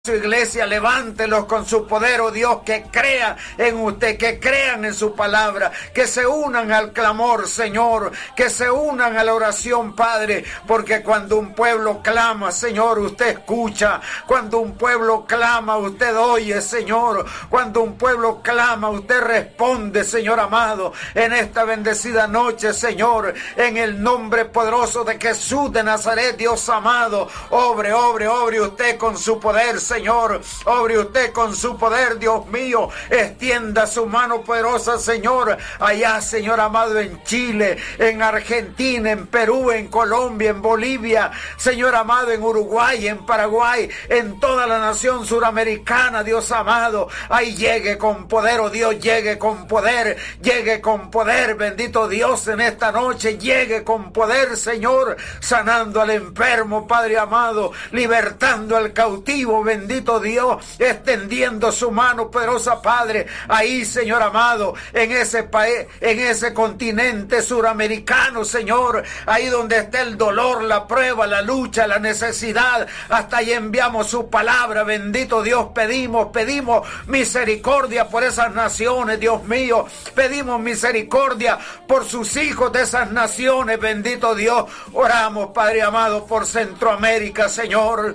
su iglesia, levántelos con su poder, oh Dios, que crean en usted, que crean en su palabra, que se unan al clamor, Señor, que se unan a la oración, Padre, porque cuando un pueblo clama, Señor, usted escucha. Cuando un pueblo clama, usted oye, Señor. Cuando un pueblo clama, usted responde, Señor amado, en esta bendecida noche, Señor, en el nombre poderoso de Jesús de Nazaret, Dios amado, obre usted con su poder, Señor, obre usted con su poder, Dios mío, extienda su mano poderosa, Señor, allá, Señor amado, en Chile, en Argentina, en Perú, en Colombia, en Bolivia, Señor amado, en Uruguay, en Paraguay, en toda la nación suramericana, Dios amado, ahí llegue con poder, oh Dios, llegue con poder, bendito Dios, en esta noche, llegue con poder, Señor, sanando al enfermo, Padre amado, libertando al cautivo, bendito Dios, extendiendo su mano poderosa, Padre, ahí, Señor amado, en ese país, en ese continente suramericano, Señor, ahí donde está el dolor, la prueba, la lucha, la necesidad, hasta ahí enviamos su palabra, bendito Dios, pedimos misericordia por esas naciones, Dios mío, pedimos misericordia por sus hijos de esas naciones, bendito Dios, oramos, Padre amado, por Centroamérica, Señor.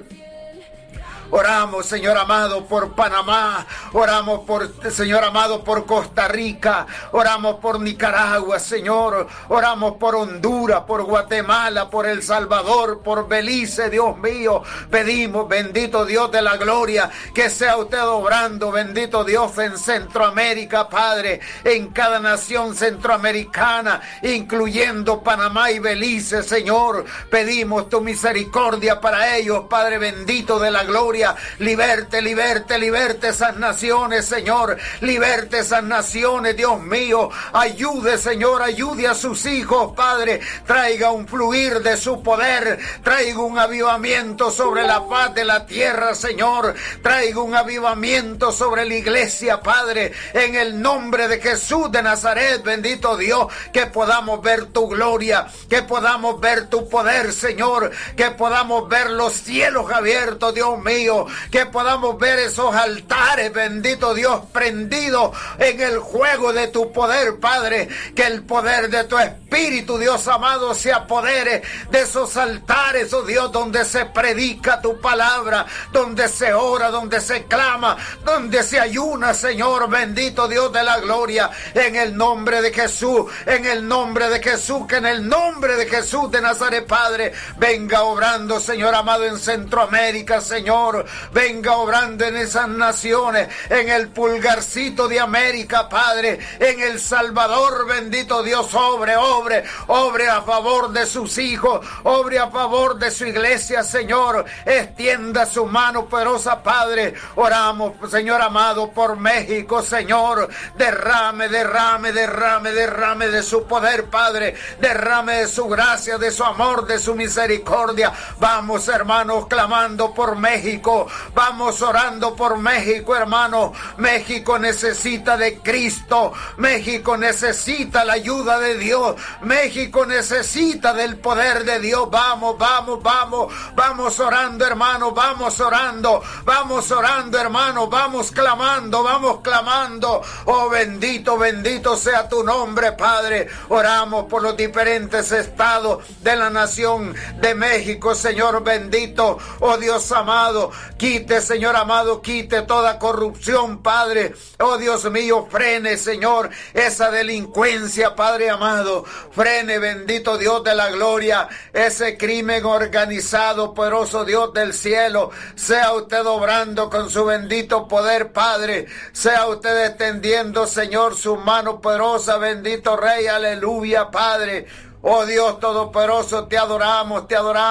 Oramos, Señor amado, por Panamá, oramos por, Señor amado, por Costa Rica, oramos por Nicaragua, Señor, oramos por Honduras, por Guatemala, por El Salvador, por Belice, Dios mío, pedimos, bendito Dios de la gloria, que sea usted obrando, bendito Dios, en Centroamérica, Padre, en cada nación centroamericana, incluyendo Panamá y Belice, Señor, pedimos tu misericordia para ellos, Padre bendito de la gloria. Liberte esas naciones, Señor, liberte esas naciones, Dios mío, ayude, Señor, ayude a sus hijos, Padre, traiga un fluir de su poder, traiga un avivamiento sobre la paz de la tierra, Señor, traiga un avivamiento sobre la iglesia, Padre, en el nombre de Jesús de Nazaret, bendito Dios, que podamos ver tu gloria, que podamos ver tu poder, Señor, que podamos ver los cielos abiertos, Dios mío, que podamos ver esos altares, bendito Dios, prendidos en el juego de tu poder, Padre, que el poder de tu Espíritu, Dios amado, se apodere de esos altares, oh Dios, donde se predica tu palabra, donde se ora, donde se clama, donde se ayuna, Señor, bendito Dios de la gloria, en el nombre de Jesús, en el nombre de Jesús, que en el nombre de Jesús de Nazaret, Padre, venga obrando, Señor amado, en Centroamérica, Señor, venga obrando en esas naciones, en el pulgarcito de América, Padre, en El Salvador, bendito Dios, obre a favor de sus hijos, obre a favor de su iglesia, Señor, extienda su mano poderosa, Padre, oramos, Señor amado, por México, Señor, derrame de su poder, Padre, derrame de su gracia, de su amor, de su misericordia, vamos, hermanos, clamando por México, vamos orando por México, hermano. México necesita de Cristo, México necesita la ayuda de Dios, México necesita del poder de Dios. Vamos orando, hermano, vamos orando, hermano, vamos clamando, oh bendito sea tu nombre, Padre. Oramos por los diferentes estados de la nación de México, Señor bendito, oh Dios amado, quite, Señor amado, quite toda corrupción, Padre. Oh Dios mío, frene, Señor, esa delincuencia, Padre amado. Frene, bendito Dios de la gloria, ese crimen organizado, poderoso Dios del cielo. Sea usted obrando con su bendito poder, Padre. Sea usted extendiendo, Señor, su mano poderosa, bendito Rey, aleluya, Padre. Oh Dios todopoderoso, te adoramos.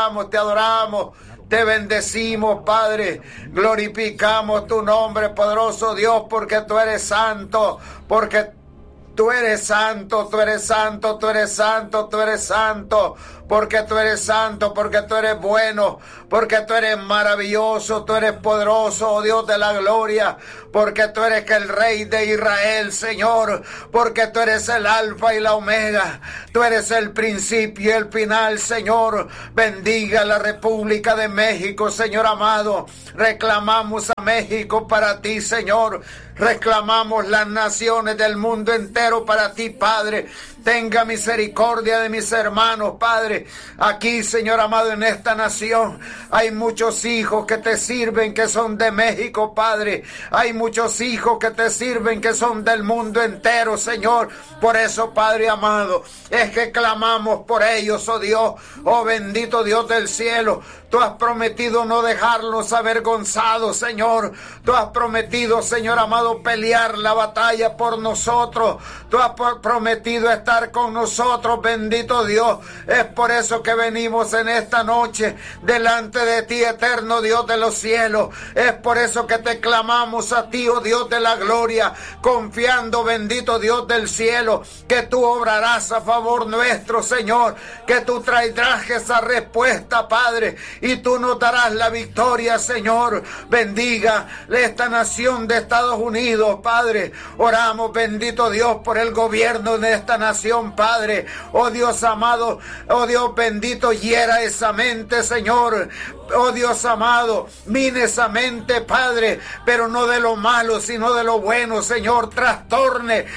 Te bendecimos, Padre, glorificamos tu nombre, poderoso Dios, porque tú eres santo, porque tú eres santo, porque tú eres santo, porque tú eres bueno, porque tú eres maravilloso, tú eres poderoso, oh Dios de la gloria, porque tú eres el Rey de Israel, Señor, porque tú eres el Alfa y la Omega, tú eres el principio y el final, Señor. Bendiga la República de México, Señor amado. Reclamamos a México para ti, Señor. Reclamamos las naciones del mundo entero para ti, Padre. Tenga misericordia de mis hermanos, Padre. Aquí, Señor amado, en esta nación hay muchos hijos que te sirven, que son de México, Padre. Hay muchos hijos que te sirven, que son del mundo entero, Señor. Por eso, Padre amado, es que clamamos por ellos, oh Dios, oh bendito Dios del cielo. Tú has prometido no dejarlos avergonzados, Señor. Tú has prometido, Señor amado, pelear la batalla por nosotros. Tú has prometido estar con nosotros, bendito Dios. Es por eso que venimos en esta noche delante de ti, eterno Dios de los cielos. Es por eso que te clamamos a ti, oh Dios de la gloria, confiando, bendito Dios del cielo, que tú obrarás a favor nuestro, Señor, que tú traerás esa respuesta, Padre, y tú nos darás la victoria, Señor. Bendiga esta nación de Estados Unidos, Padre. Oramos, bendito Dios, por el gobierno de esta nación, Padre. Oh Dios amado, oh Dios bendito, hiera esa mente, Señor. Oh Dios amado, mine esa mente, Padre, pero no de lo malo, sino de lo bueno, Señor. Trastorne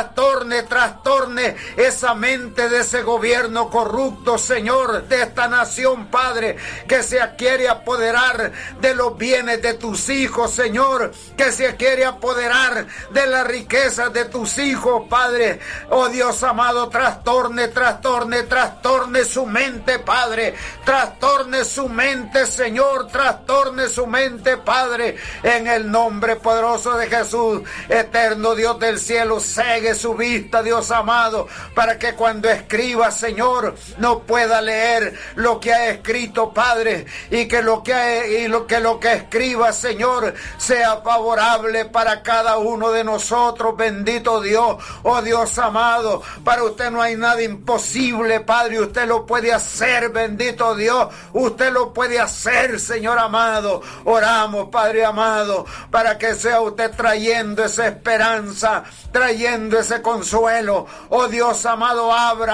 esa mente de ese gobierno corrupto, Señor, de esta nación, Padre, que se quiere apoderar de los bienes de tus hijos, Señor, que se quiere apoderar de la riqueza de tus hijos, Padre. Oh Dios amado, trastorne su mente, Padre. Trastorne su mente, Señor, trastorne su mente, Padre, en el nombre poderoso de Jesús. Eterno Dios del cielo, cegue su vista, Dios amado, para que cuando escriba, Señor, no pueda leer lo que ha escrito, Padre, y que lo que escriba, Señor, sea favorable para cada uno de nosotros, bendito Dios. Oh Dios amado, para usted no hay nada imposible, Padre. Usted lo puede hacer, bendito Dios. Usted lo puede hacer, Señor amado. Oramos, Padre amado, para que sea usted trayendo esa esperanza, trayendo ese consuelo. Oh Dios amado,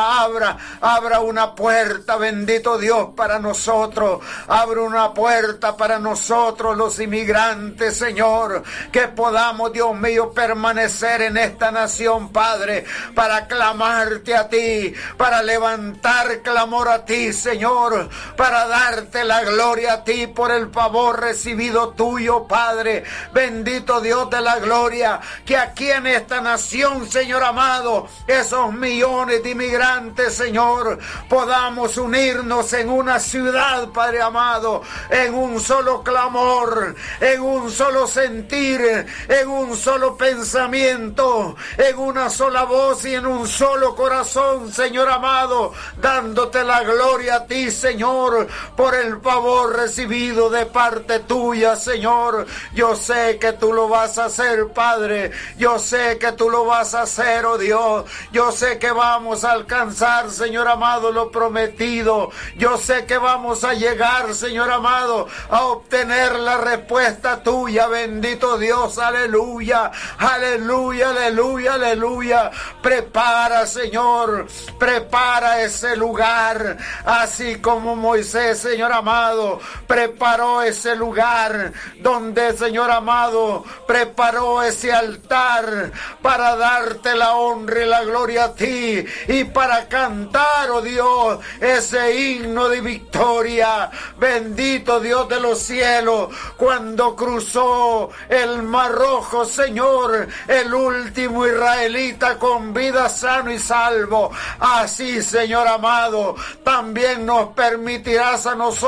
abra una puerta, bendito Dios, para nosotros. Abre una puerta para nosotros, los inmigrantes, Señor, que podamos, Dios mío, permanecer en esta nación, Padre, para clamarte a ti, para levantar clamor a ti, Señor, para darte la gloria a ti por el favor recibido tuyo, Padre. Bendito Dios de la gloria, que aquí en esta nación, Señor amado, esos millones de inmigrantes, Señor, podamos unirnos en una ciudad, Padre amado, en un solo clamor, en un solo sentir, en un solo pensamiento, en una sola voz y en un solo corazón, Señor amado, dándote la gloria a ti, Señor, por el favor recibido de parte tuya, Señor. Yo sé que tú lo vas a hacer, Padre. Yo sé que tú lo vas a hacer, oh Dios. Yo sé que vamos a alcanzar, Señor amado, lo prometido. Yo sé que vamos a llegar, Señor amado, a obtener la respuesta tuya, bendito Dios. Aleluya, aleluya, aleluya, aleluya. Prepara, Señor, prepara ese lugar, así como Moisés, Señor amado, preparó ese lugar donde, Señor amado, preparó ese altar para darte la honra y la gloria a ti y para cantar, oh Dios, ese himno de victoria. Bendito Dios de los cielos, cuando cruzó el Mar Rojo, Señor, el último israelita con vida, sano y salvo. Así, Señor amado, también nos permitirás a nosotros,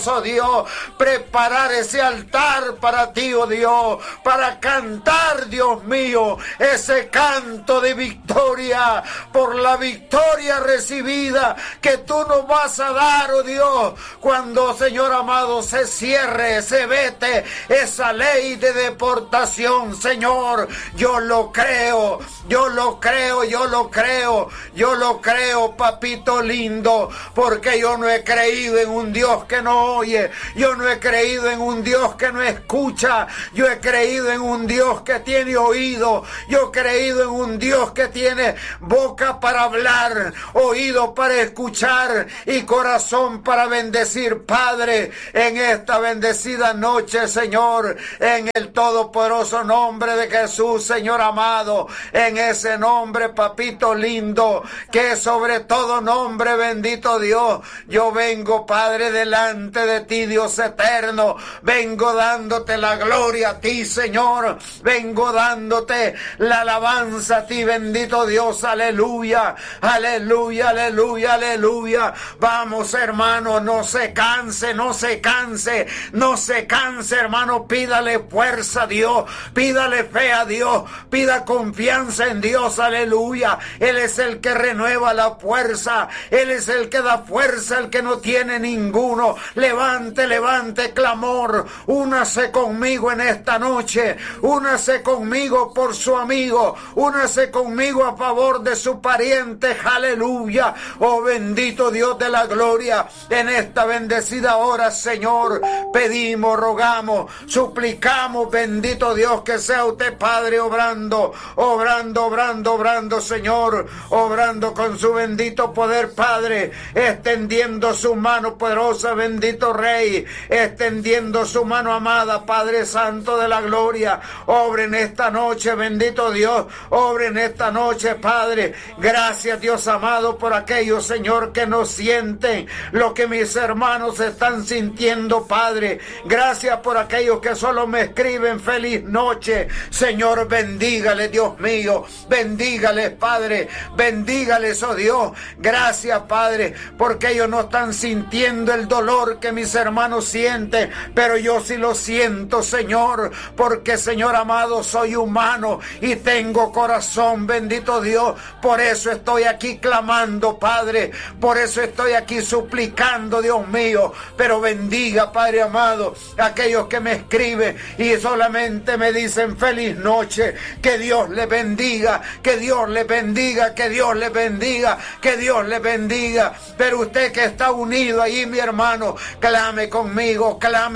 amados, oh Dios, preparar ese altar para ti, oh Dios, para cantar, Dios mío, ese canto de victoria, por la victoria recibida que tú nos vas a dar, oh Dios, cuando, Señor amado, se cierre, se vete esa ley de deportación, Señor. Yo lo creo, yo lo creo, yo lo creo, yo lo creo, papito lindo, porque yo no he creído en un Dios que no oye, yo no he creído en un Dios que no escucha, yo he creído en un Dios que tiene oído, yo he creído en un Dios que tiene boca para hablar, oído para escuchar y corazón para bendecir. Padre, en esta bendecida noche, Señor, en el todopoderoso nombre de Jesús, Señor amado, en ese nombre, papito lindo, que sobre todo nombre, bendito Dios, yo vengo, Padre, delante de ti, Dios eterno, vengo dándote la gloria a ti, Señor, vengo dándote la alabanza a ti, bendito Dios, aleluya, aleluya, aleluya, aleluya. Vamos, hermano, no se canse, no se canse, no se canse, hermano, pídale fuerza a Dios, pídale fe a Dios, pida confianza en Dios, aleluya. Él es el que renueva la fuerza, Él es el que da fuerza al que no tiene ninguno. Levante, levante clamor, únase conmigo en esta noche, únase conmigo por su amigo, únase conmigo a favor de su pariente, aleluya. Oh bendito Dios de la gloria, en esta bendecida hora, Señor, pedimos, rogamos, suplicamos, bendito Dios, que sea usted, Padre, obrando, obrando, obrando, obrando, Señor, obrando con su bendito poder, Padre, extendiendo su mano poderosa, bendito Rey, extendiendo su mano amada, Padre Santo de la gloria. Obre en esta noche, bendito Dios, obre en esta noche, Padre. Gracias, Dios amado, por aquellos, Señor, que no sienten lo que mis hermanos están sintiendo, Padre. Gracias por aquellos que solo me escriben feliz noche. Señor, bendígale, Dios mío, bendígales, Padre, bendígales, oh Dios. Gracias, Padre, porque ellos no están sintiendo el dolor que mis hermanos sienten, pero yo sí lo siento, Señor, porque, Señor amado, soy humano y tengo corazón, bendito Dios. Por eso estoy aquí clamando, Padre, por eso estoy aquí suplicando, Dios mío. Pero bendiga, Padre amado, aquellos que me escriben y solamente me dicen feliz noche. Que Dios les bendiga, que Dios les bendiga, que Dios les bendiga, que Dios les bendiga. Pero usted que está unido ahí, mi hermano, clame conmigo,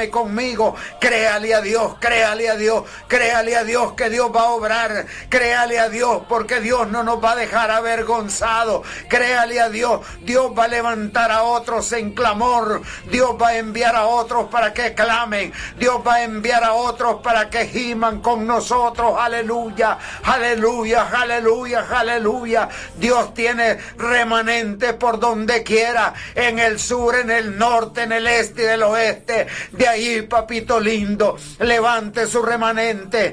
créale a Dios, créale a Dios, créale a Dios que Dios va a obrar, créale a Dios porque Dios no nos va a dejar avergonzados, créale a Dios, Dios va a levantar a otros en clamor, Dios va a enviar a otros para que clamen, Dios va a enviar a otros para que giman con nosotros, aleluya, aleluya, aleluya, aleluya. Dios tiene remanente por donde quiera, en el sur, en el norte, en el este y del oeste. De ahí, papito lindo, levante su remanente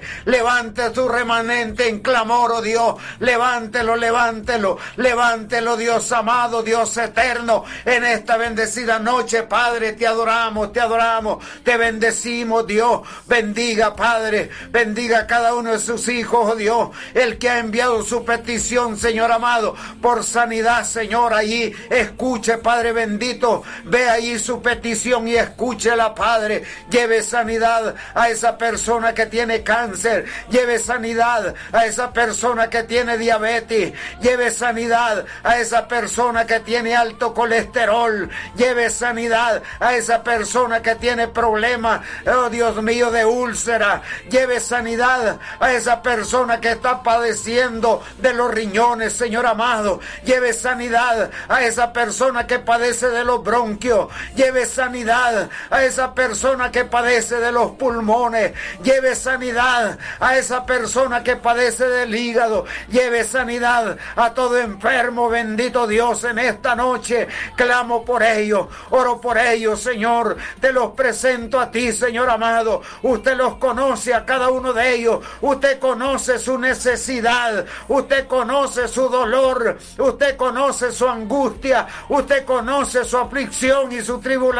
en clamor, oh Dios, levántelo, levántelo, levántelo, Dios amado, Dios eterno, en esta bendecida noche, Padre, te adoramos, te bendecimos, Dios, bendiga, Padre, bendiga a cada uno de sus hijos, oh Dios, el que ha enviado su petición, Señor amado, por sanidad, Señor, allí, escuche, Padre bendito, ve allí su petición y escúchela, Padre, lleve sanidad a esa persona que tiene cáncer, lleve sanidad a esa persona que tiene diabetes, lleve sanidad a esa persona que tiene alto colesterol, lleve sanidad a esa persona que tiene problemas, oh Dios mío, de úlcera, lleve sanidad a esa persona que está padeciendo de los riñones, Señor amado, lleve sanidad a esa persona que padece de los bronquios, lleve sanidad a esa persona que padece de los pulmones, lleve sanidad a esa persona que padece del hígado, lleve sanidad a todo enfermo, bendito Dios, en esta noche clamo por ellos, oro por ellos, Señor, te los presento a ti, Señor amado, usted los conoce a cada uno de ellos, usted conoce su necesidad, usted conoce su dolor, usted conoce su angustia, usted conoce su aflicción y su tribulación,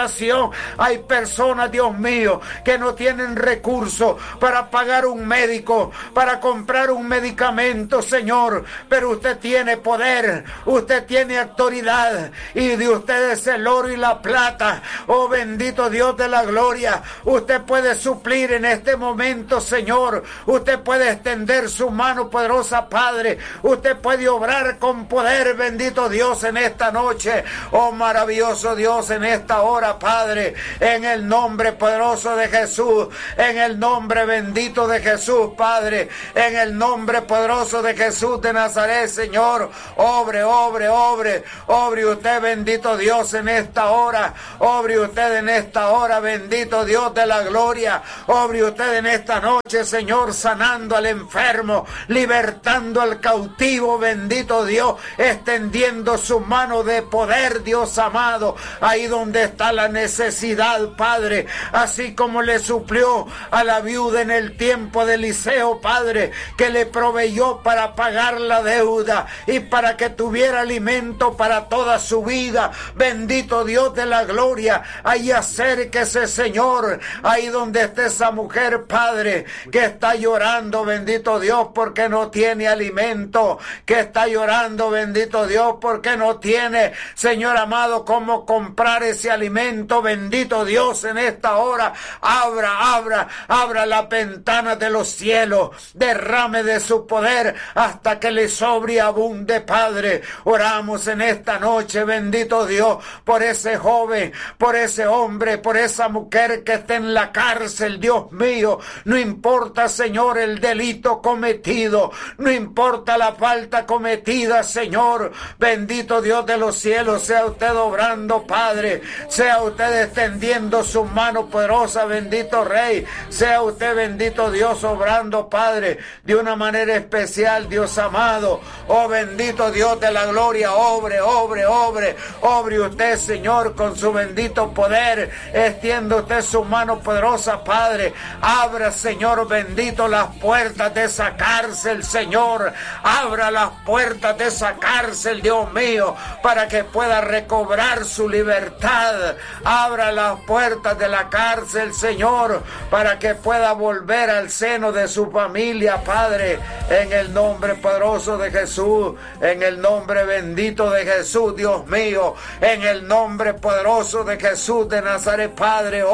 oración. Hay personas, Dios mío, que no tienen recursos para pagar un médico, para comprar un medicamento, Señor, pero usted tiene poder, usted tiene autoridad, y de usted es el oro y la plata. Oh bendito Dios de la gloria, usted puede suplir en este momento, Señor. Usted puede extender su mano poderosa, Padre. Usted puede obrar con poder, bendito Dios, en esta noche. Oh maravilloso Dios, en esta hora, Padre, en el nombre poderoso de Jesús, en el nombre bendito de Jesús, Padre, en el nombre poderoso de Jesús de Nazaret, Señor. Obre usted, bendito Dios, en esta hora. Obre usted en esta hora, bendito Dios de la gloria. Obre usted en esta noche, Señor, sanando al enfermo, libertando al cautivo, bendito Dios, extendiendo su mano de poder, Dios amado, ahí donde está la necesidad, Padre, así como le suplió a la viuda en el tiempo de Eliseo, Padre, que le proveyó para pagar la deuda y para que tuviera alimento para toda su vida. Bendito Dios de la gloria, ahí acérquese, Señor, ahí donde esté esa mujer, Padre, que está llorando, bendito Dios, porque no tiene alimento, que está llorando, bendito Dios, porque no tiene, Señor amado, cómo comprar ese alimento. Bendito Dios, en esta hora, abra la ventana de los cielos, derrame de su poder hasta que le sobre y abunde, Padre. Oramos en esta noche, bendito Dios, por ese joven, por ese hombre, por esa mujer que está en la cárcel, Dios mío. No importa, Señor, el delito cometido, no importa la falta cometida, Señor. Bendito Dios de los cielos, sea usted obrando, Padre, sea usted extendiendo su mano poderosa, bendito Rey, sea usted, bendito Dios, obrando, Padre, de una manera especial, Dios amado. Oh bendito Dios de la gloria, obre usted, Señor, con su bendito poder. Extiende usted su mano poderosa, Padre. Abra, Señor bendito, las puertas de esa cárcel, Señor. Abra las puertas de esa cárcel, Dios mío, para que pueda recobrar su libertad. Abra las puertas de la cárcel, Señor, para que pueda volver al seno de su familia, Padre, en el nombre poderoso de Jesús, en el nombre bendito de Jesús, Dios mío, en el nombre poderoso de Jesús de Nazaret, Padre.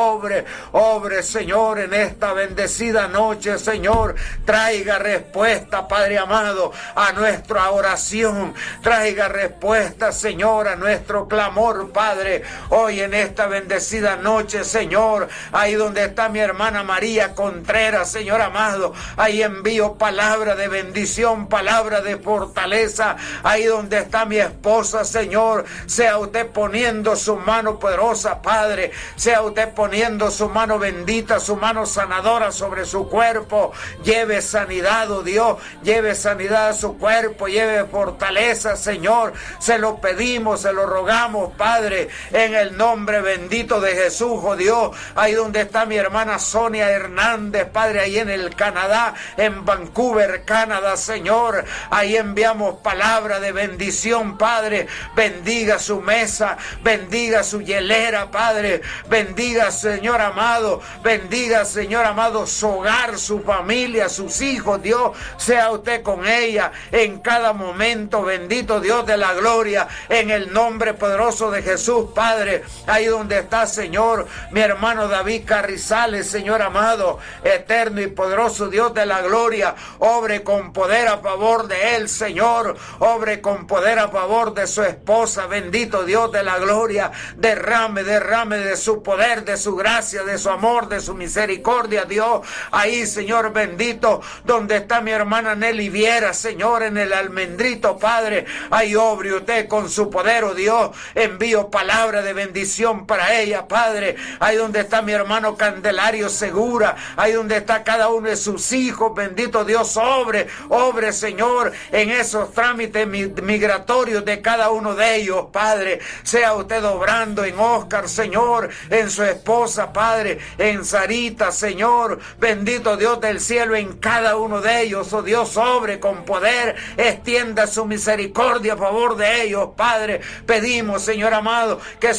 Obre, Señor, en esta bendecida noche, Señor. Traiga respuesta, Padre amado, a nuestra oración. Traiga respuesta, Señor, a nuestro clamor, Padre. Hoy en esta bendecida noche, Señor, ahí donde está mi hermana María Contreras, Señor amado, ahí envío palabra de bendición, palabra de fortaleza. Ahí donde está mi esposa, Señor, sea usted poniendo su mano poderosa, Padre, sea usted poniendo su mano bendita, su mano sanadora sobre su cuerpo. Lleve sanidad, oh Dios, lleve sanidad a su cuerpo, lleve fortaleza, Señor. Se lo pedimos, se lo rogamos, Padre, en el nombre bendito de Jesús, oh Dios. Ahí donde está mi hermana Sonia Hernández, Padre, ahí en el Canadá, en Vancouver, Canadá, Señor, ahí enviamos palabra de bendición, Padre. Bendiga su mesa, bendiga su hielera, Padre. Bendiga, Señor amado, bendiga, Señor amado, su hogar, su familia, sus hijos, Dios. Sea usted con ella en cada momento, bendito Dios de la gloria, en el nombre poderoso de Jesús, Padre. Ahí donde está, Señor, mi hermano David Carrizales, Señor amado, eterno y poderoso Dios de la gloria, obre con poder a favor de él, Señor. Obre con poder a favor de su esposa, bendito Dios de la gloria. Derrame de su poder, de su gracia, de su amor, de su misericordia, Dios. Ahí, Señor bendito, donde está mi hermana Nelly Viera, Señor, en el Almendrito, Padre. Ahí obre usted con su poder, oh Dios. Envío palabra de bendición para ella, Padre. Ahí donde está mi hermano Candelario Segura, ahí donde está cada uno de sus hijos, bendito Dios, obre, Señor, en esos trámites migratorios de cada uno de ellos, Padre. Sea usted obrando en Oscar, Señor, en su esposa, Padre, en Sarita, Señor, bendito Dios del cielo, en cada uno de ellos, oh Dios, obre con poder, extienda su misericordia a favor de ellos, Padre. Pedimos, Señor amado, que su mano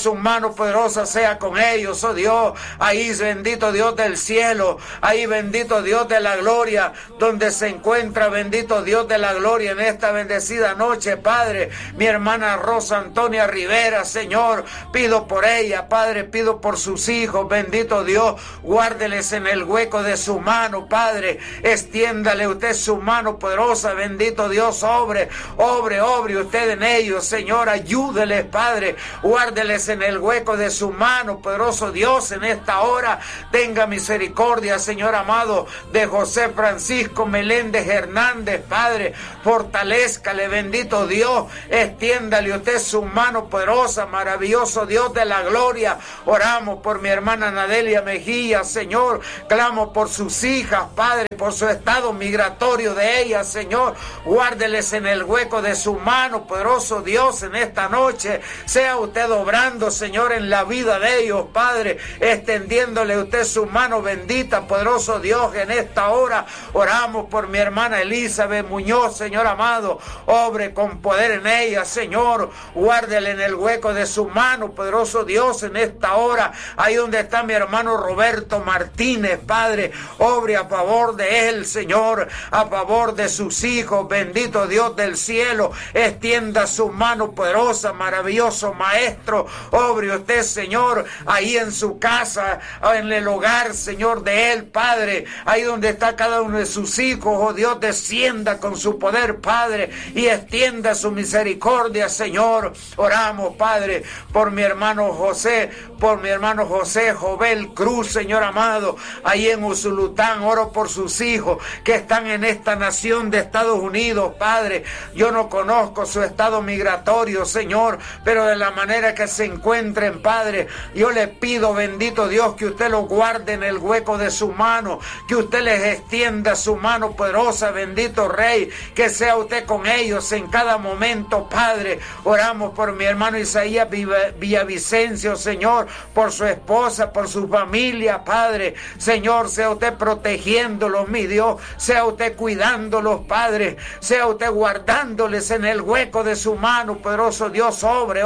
mano poderosa sea con ellos, oh Dios. Ahí, bendito Dios del cielo, ahí, bendito Dios de la gloria, donde se encuentra, bendito Dios de la gloria, en esta bendecida noche, Padre, mi hermana Rosa Antonia Rivera, Señor, pido por ella, Padre, pido por sus hijos, bendito Dios, guárdeles en el hueco de su mano, Padre, extiéndale usted su mano poderosa, bendito Dios, obre usted en ellos, Señor, ayúdeles, Padre, guárdeles en el hueco de su mano, poderoso Dios, en esta hora, tenga misericordia, Señor amado, de José Francisco Meléndez Hernández, Padre, fortalézcale, bendito Dios, extiéndale usted su mano poderosa, maravilloso Dios de la gloria. Oramos por mi hermana Nadelia Mejía, Señor, clamo por sus hijas, Padre, por su estado migratorio de ellas, Señor, guárdeles en el hueco de su mano, poderoso Dios, en esta noche, sea usted obrando, Señor, en la vida de ellos, Padre, extendiéndole usted su mano bendita, poderoso Dios, en esta hora, oramos por mi hermana Elizabeth Muñoz, Señor amado, obre con poder en ella, Señor, guárdele en el hueco de su mano, poderoso Dios, en esta hora, ahí donde está mi hermano Roberto Martínez, Padre, obre a favor de él, Señor, a favor de sus hijos, bendito Dios del cielo, extienda su mano poderosa, maravilloso Maestro, obre usted, Señor, ahí en su casa, en el hogar, Señor, de él, Padre, ahí donde está cada uno de sus hijos, oh Dios, descienda con su poder, Padre, y extienda su misericordia, Señor. Oramos, Padre, por mi hermano José Jovel Cruz, Señor amado, ahí en Usulután, oro por sus hijos que están en esta nación de Estados Unidos, Padre, yo no conozco su estado migratorio, Señor, pero de la manera que se encuentren, Padre, yo le pido, bendito Dios, que usted los guarde en el hueco de su mano, que usted les extienda su mano poderosa, bendito Rey, que sea usted con ellos en cada momento, Padre. Oramos por mi hermano Isaías Villavicencio, Señor, por su esposa, por su familia, Padre, Señor, sea usted protegiéndolos, mi Dios, sea usted cuidándolos, Padre, sea usted guardándoles en el hueco de su mano, poderoso Dios,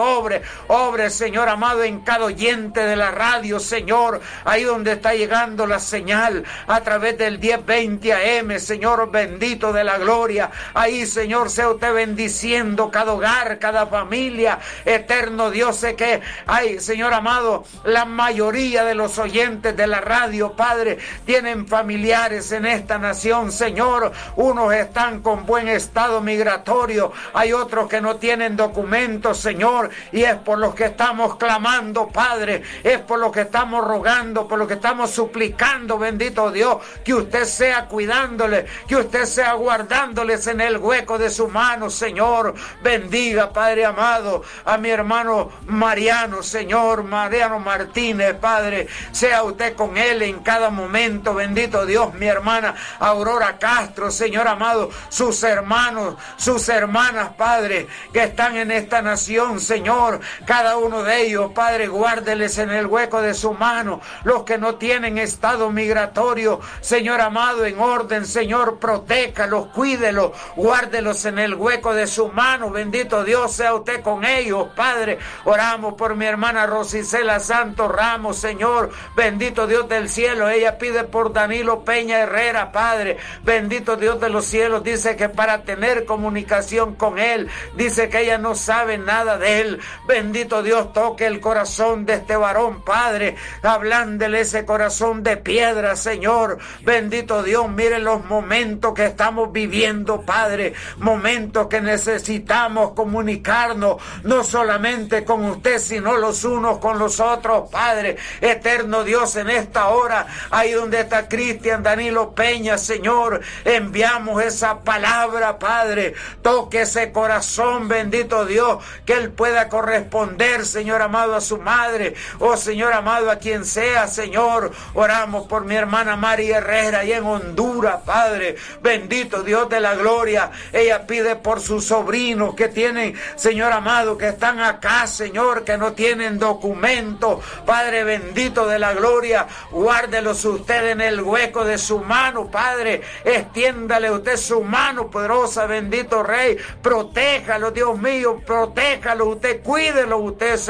obre, Señor amado, en cada oyente de la radio, Señor, ahí donde está llegando la señal, a través del 1020 AM, Señor, bendito de la gloria, ahí, Señor, sea usted bendiciendo cada hogar, cada familia, eterno Dios, sé que hay, Señor amado, la mayoría de los oyentes de la radio, Padre, tienen familiares en esta nación, Señor, unos están con buen estado migratorio, hay otros que no tienen documentos, Señor, y es por los que estamos clamando, Padre, es por lo que estamos rogando, por lo que estamos suplicando, bendito Dios, que usted sea cuidándoles, que usted sea guardándoles en el hueco de su mano, Señor. Bendiga, Padre amado, a mi hermano Mariano, Señor, Mariano Martínez, Padre, sea usted con él en cada momento, bendito Dios, mi hermana Aurora Castro, Señor amado, sus hermanos, sus hermanas, Padre, que están en esta nación, Señor, cada uno de ellos, Padre, guárdeles en el hueco de su mano, los que no tienen estado migratorio, Señor amado, en orden, Señor, protéjalos, cuídelos, guárdelos en el hueco de su mano, bendito Dios, sea usted con ellos, Padre. Oramos por mi hermana Rosicela Santos Ramos, Señor, bendito Dios del cielo, ella pide por Danilo Peña Herrera, Padre, bendito Dios de los cielos, dice que para tener comunicación con él, dice que ella no sabe nada de él, bendito Dios, toque el corazón de este varón, Padre, hablándole ese corazón de piedra, Señor, bendito Dios, mire los momentos que estamos viviendo, Padre, momentos que necesitamos comunicarnos, no solamente con usted, sino los unos con los otros, Padre, eterno Dios, en esta hora, ahí donde está Cristian Danilo Peña, Señor, enviamos esa palabra, Padre, toque ese corazón, bendito Dios, que él pueda corresponder, Señor amado, a su madre, oh Señor amado, a quien sea, Señor, oramos por mi hermana María Herrera, ahí en Honduras, Padre, bendito Dios de la gloria, ella pide por sus sobrinos que tienen, Señor amado, que están acá, Señor, que no tienen documento, Padre bendito de la gloria, guárdelos usted en el hueco de su mano, Padre, extiéndale usted su mano poderosa, bendito Rey, protéjalo, Dios mío, protéjalo usted, cuídelo usted, Señor,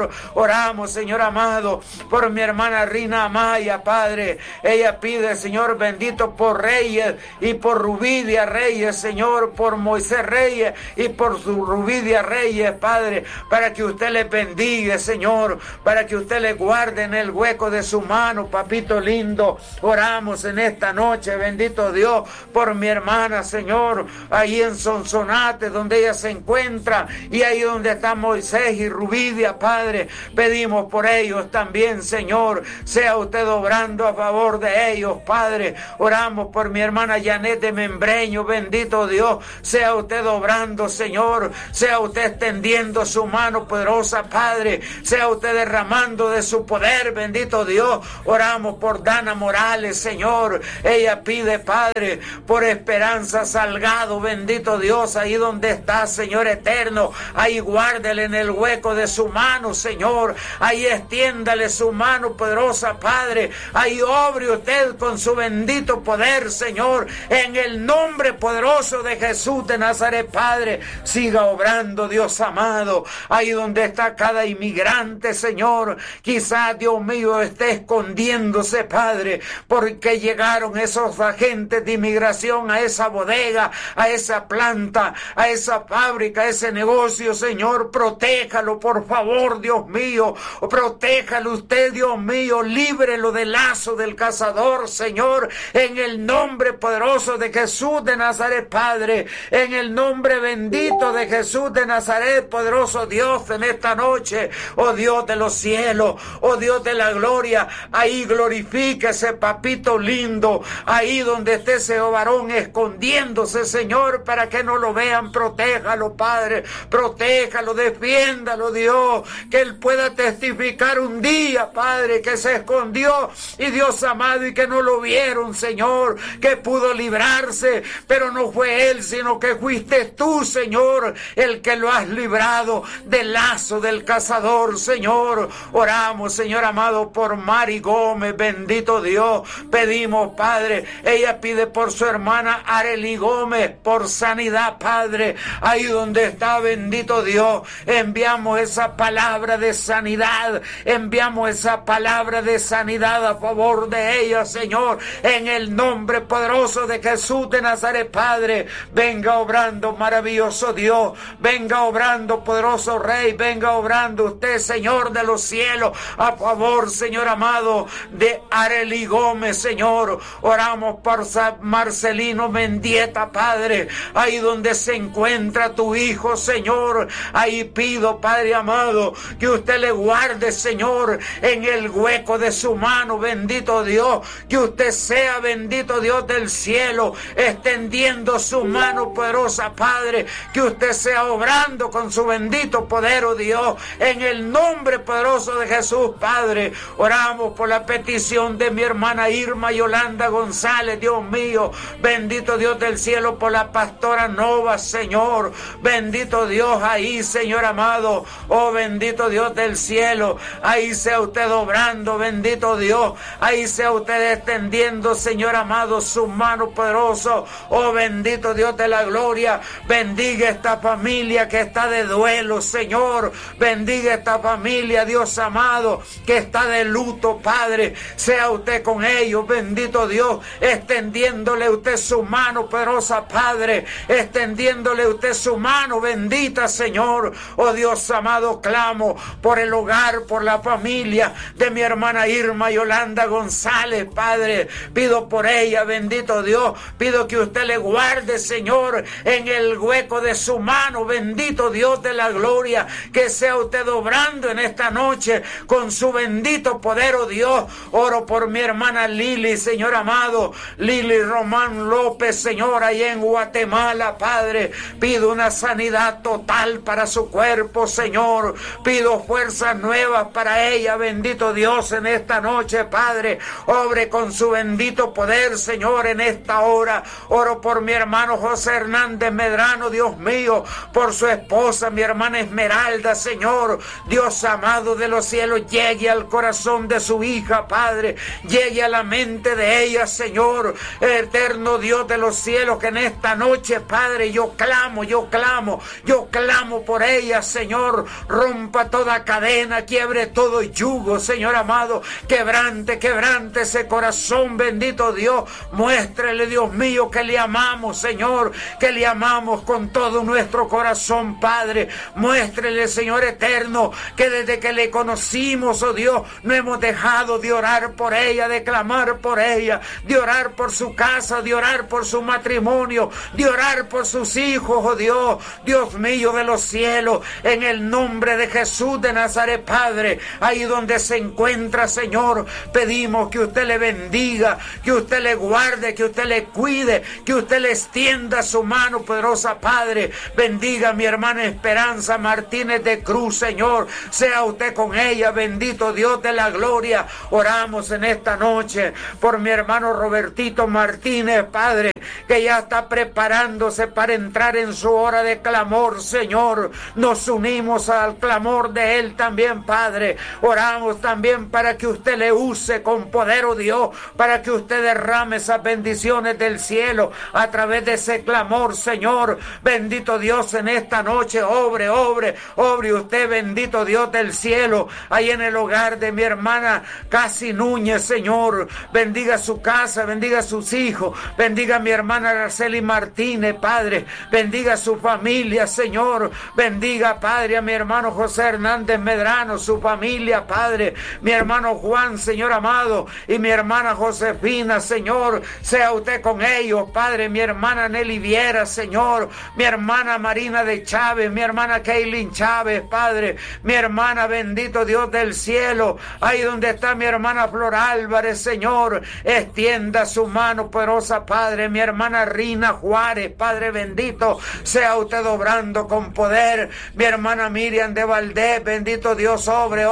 Señor. Oramos, Señor amado, por mi hermana Rina Amaya, Padre. Ella pide, Señor bendito, por Reyes y por Rubidia Reyes, Señor, por Moisés Reyes y por su Rubidia Reyes, Padre, para que usted les bendiga, Señor, para que usted les guarde en el hueco de su mano, papito lindo. Oramos en esta noche, bendito Dios, por mi hermana, Señor, ahí en Sonsonate, donde ella se encuentra, y ahí donde está Moisés y Rubidia, Padre. Pedimos por ellos también, Señor, sea usted obrando a favor de ellos, Padre. Oramos por mi hermana Janet de Membreño, bendito Dios, sea usted obrando, Señor, sea usted extendiendo su mano poderosa, Padre, sea usted derramando de su poder, bendito Dios. Oramos por Dana Morales, Señor, ella pide, Padre, por Esperanza Salgado, bendito Dios, ahí donde está, Señor eterno, ahí guárdele en el hueco de su mano, Señor, ahí extiéndale su mano poderosa, Padre, ahí obre usted con su bendito poder, Señor, en el nombre poderoso de Jesús de Nazaret, Padre. Siga obrando, Dios amado, ahí donde está cada inmigrante, Señor, quizás, Dios mío, esté escondiéndose, Padre, porque llegaron esos agentes de inmigración a esa bodega, a esa planta, a esa fábrica, a ese negocio, Señor. Protéjalo, por favor, Dios mío, protéjalo usted, Dios mío, líbrelo del lazo del cazador, Señor, en el nombre poderoso de Jesús de Nazaret, Padre, en el nombre bendito de Jesús de Nazaret, poderoso Dios, en esta noche, oh Dios de los cielos, oh Dios de la gloria, ahí glorifíquese, papito lindo, ahí donde esté ese varón escondiéndose, Señor, para que no lo vean. Protéjalo, Padre, protéjalo, defiéndalo, Dios, que él pueda testificar un día, Padre, que se escondió, y Dios amado, y que no lo vieron, Señor, que pudo librarse, pero no fue él, sino que fuiste tú, Señor, el que lo has librado del lazo del cazador, Señor. Oramos, Señor amado, por Mari Gómez, bendito Dios, pedimos, Padre, ella pide por su hermana Arely Gómez, por sanidad, Padre, ahí donde está, bendito Dios, enviamos esa palabra de sanidad, enviamos esa palabra de sanidad a favor de ella, Señor, en el nombre poderoso de Jesús de Nazaret, Padre. Venga obrando, maravilloso Dios, venga obrando, poderoso Rey, venga obrando usted, Señor de los cielos, a favor, Señor amado, de Arely Gómez, Señor. Oramos por Marcelino Mendieta, Padre, ahí donde se encuentra tu hijo, Señor, ahí pido, Padre amado, que usted le guarde, Señor, en el hueco de su mano, bendito Dios, que usted sea, bendito Dios del cielo, extendiendo su mano poderosa, Padre, que usted sea obrando con su bendito poder, oh Dios, en el nombre poderoso de Jesús, Padre. Oramos por la petición de mi hermana Irma Yolanda González, Dios mío, bendito Dios del cielo, por la pastora Nova, Señor, bendito Dios, ahí, Señor amado, oh bendito Dios del cielo, ahí sea usted obrando, bendito Dios, ahí sea usted extendiendo, Señor amado, su mano poderoso, oh bendito Dios de la gloria. Bendiga esta familia que está de duelo, Señor, bendiga esta familia, Dios amado, que está de luto, Padre, sea usted con ellos, bendito Dios, extendiéndole usted su mano poderosa, Padre, extendiéndole usted su mano bendita, Señor. Oh Dios amado, clamo por el hogar, por la familia de mi hermana Irma Yolanda González, Padre, pido por ella, bendito Dios, pido que usted le guarde, Señor, en el hueco de su mano, bendito Dios de la gloria, que sea usted obrando en esta noche con su bendito poder, oh Dios. Oro por mi hermana Lili, Señor amado, Lili Román López, Señor, ahí en Guatemala, Padre, pido una sanidad total para su cuerpo, Señor, pido fuerzas nuevas para ella, bendito Dios, en esta noche, Padre, obre con su bendito poder, Señor, en esta hora. Oro por mi hermano José Hernández Medrano, Dios mío, por su esposa, mi hermana Esmeralda, Señor, Dios amado de los cielos, llegue al corazón de su hija, Padre, llegue a la mente de ella, Señor, eterno Dios de los cielos, que en esta noche, Padre, yo clamo por ella, Señor, rompa toda cadena, quiebre todo yugo, Señor amado, quebrante ese corazón, bendito Dios. Muéstrele, Dios mío, que le amamos, Señor, que le amamos con todo nuestro corazón, Padre. Muéstrele, Señor eterno, que desde que le conocimos, oh Dios, no hemos dejado de orar por ella, de clamar por ella, de orar por su casa, de orar por su matrimonio, de orar por sus hijos, oh Dios, Dios mío de los cielos, en el nombre de Jesús de Nazaret, Padre, ahí donde se encuentra, Señor, pedimos que usted le bendiga, que usted le guarde, que usted le cuide, que usted le extienda su mano poderosa, Padre. Bendiga a mi hermana Esperanza Martínez de Cruz, Señor, sea usted con ella, bendito Dios de la gloria. Oramos en esta noche por mi hermano Robertito Martínez, Padre, que ya está preparándose para entrar en su hora de clamor, Señor. Nos unimos al clamor de él también, Padre. Oramos también para que usted le use con poder, oh Dios, para que usted derrame esas bendiciones del cielo a través de ese clamor, Señor. Bendito Dios, en esta noche, obre usted, bendito Dios del cielo, ahí en el hogar de mi hermana Casi Núñez, Señor. Bendiga su casa, bendiga a sus hijos, bendiga a mi hermana Araceli Martínez, Padre. Bendiga a su familia, Señor. Bendiga, Padre, a mi hermano José Hernández Medrano, su familia, Padre. Mi hermano Juan, Señor amado, y mi hermana Josefina, Señor. Sea usted con ellos, Padre. Mi hermana Nelly Viera, Señor. Mi hermana Marina de Chávez, mi hermana Kaylin Chávez, Padre. Mi hermana, bendito Dios del cielo, ahí donde está mi hermana Flor Álvarez, Señor. Extienda su mano poderosa, Padre. Mi hermana Rina Juárez, Padre bendito, sea usted obrando con poder. Mi hermana Miriam de Valdés, bendito Dios, obre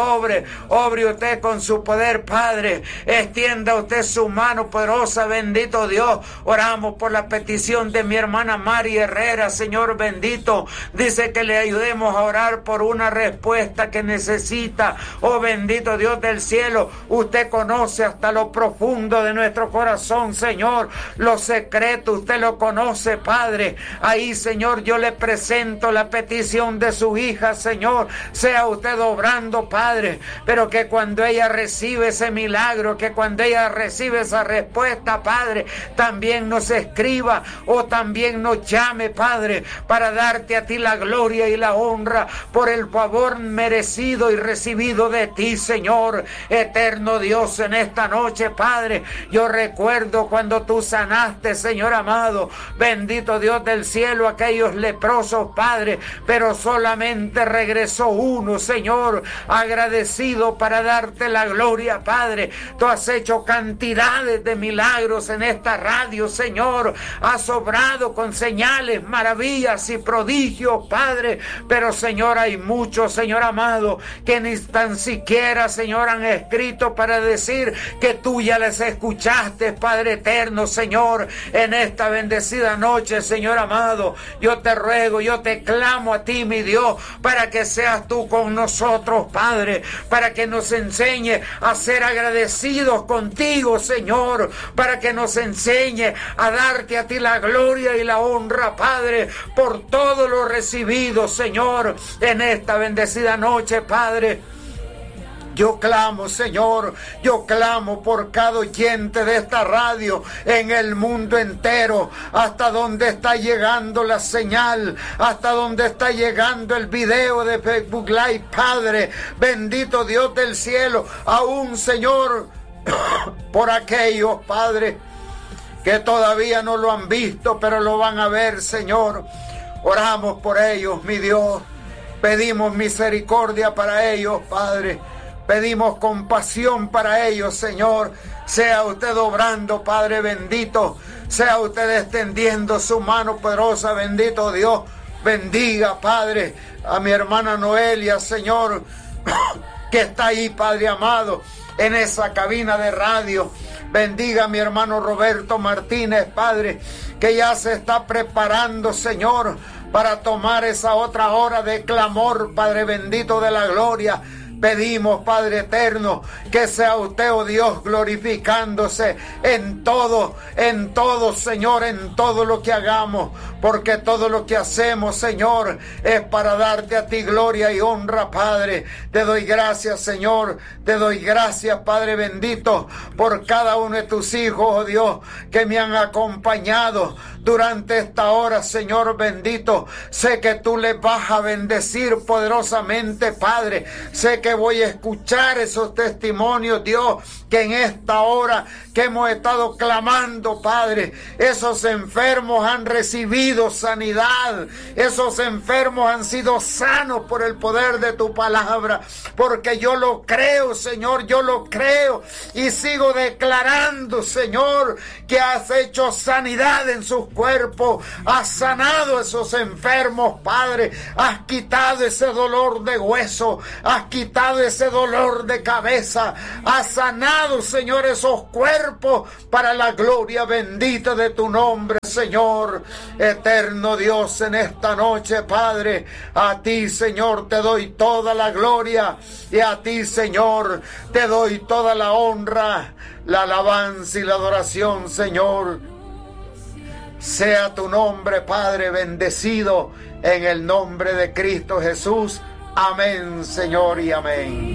usted con su poder, Padre. Extienda usted su mano poderosa, bendito Dios. Oramos por la petición de mi hermana Mari Herrera, Señor bendito. Dice que le ayudemos a orar por una respuesta que necesita. Oh bendito Dios del cielo, usted conoce hasta lo profundo de nuestro corazón, Señor. Los secretos usted lo conoce, Padre. Ahí, Señor, yo le presento la petición de su hija, Señor. Sea usted obrando, Padre, pero que cuando ella recibe ese milagro, que cuando ella recibe esa respuesta, Padre, también nos escriba o también nos llame, Padre, para darte a ti la gloria y la honra por el favor merecido y recibido de ti, Señor. Eterno Dios, en esta noche, Padre, yo recuerdo cuando tú sanaste, Señor amado, bendito Dios del cielo, aquellos leprosos, Padre, pero solamente regresó uno, Señor, agradecido para darte la gloria, Padre. Tú has hecho cantidades de milagros en esta radio, Señor. Has obrado con señales, maravillas y prodigios, Padre, pero, Señor, hay muchos, Señor amado, que ni tan siquiera, Señor, han escrito para decir que tú ya les escuchaste, Padre eterno, Señor. En esta bendecida noche, Señor amado, yo te ruego, yo te clamo a ti, mi Dios, para que seas tú con nosotros, Padre, para que nos enseñe a ser agradecidos contigo, Señor, para que nos enseñe a darte a ti la gloria y la honra, Padre, por todo lo recibido, Señor, en esta bendecida noche, Padre. Yo clamo, Señor, yo clamo por cada oyente de esta radio en el mundo entero, hasta donde está llegando la señal, hasta donde está llegando el video de Facebook Live, Padre, bendito Dios del cielo, aún, Señor, por aquellos, Padre, que todavía no lo han visto, pero lo van a ver, Señor. Oramos por ellos, mi Dios, pedimos misericordia para ellos, Padre. Pedimos compasión para ellos, Señor. Sea usted obrando, Padre bendito. Sea usted extendiendo su mano poderosa, bendito Dios. Bendiga, Padre, a mi hermana Noelia, Señor, que está ahí, Padre amado, en esa cabina de radio. Bendiga a mi hermano Roberto Martínez, Padre, que ya se está preparando, Señor, para tomar esa otra hora de clamor, Padre bendito de la gloria. Pedimos, Padre eterno, que sea usted, oh Dios, glorificándose en todo, Señor, en todo lo que hagamos, porque todo lo que hacemos, Señor, es para darte a ti gloria y honra, Padre. Te doy gracias, Señor, te doy gracias, Padre bendito, por cada uno de tus hijos, oh Dios, que me han acompañado durante esta hora, Señor bendito. Sé que tú les vas a bendecir poderosamente, Padre. Sé que voy a escuchar esos testimonios, Dios, que en esta hora que hemos estado clamando, Padre, esos enfermos han recibido sanidad, esos enfermos han sido sanos por el poder de tu palabra, porque yo lo creo, Señor, yo lo creo y sigo declarando, Señor, que has hecho sanidad en sus cuerpos, has sanado a esos enfermos, Padre, has quitado ese dolor de hueso, has quitado ese dolor de cabeza, has sanado, Señor, esos cuerpos para la gloria bendita de tu nombre, Señor. Eterno Dios, en esta noche, Padre, a ti, Señor, te doy toda la gloria y a ti, Señor, te doy toda la honra, la alabanza y la adoración, Señor. Sea tu nombre, Padre, bendecido en el nombre de Cristo Jesús. Amén, Señor, y amén.